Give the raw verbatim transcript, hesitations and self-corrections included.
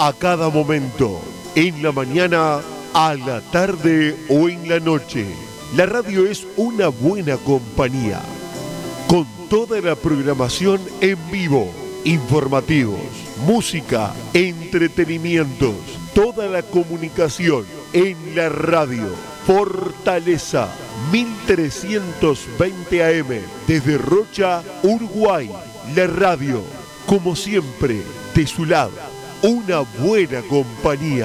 a cada momento, en la mañana, a la tarde o en la noche. La radio es una buena compañía, con toda la programación en vivo, informativos, música, entretenimientos, toda la comunicación en la radio. Fortaleza mil trescientos veinte A M desde Rocha, Uruguay. La radio, como siempre, de su lado, una buena compañía.